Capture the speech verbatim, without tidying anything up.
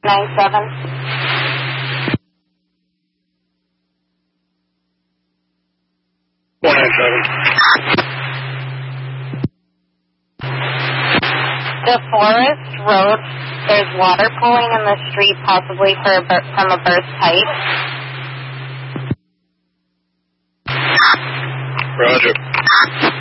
nine seven. four nine seven. The Forest Road, there's water pooling in the street, possibly for a bur- from a burst pipe. Roger.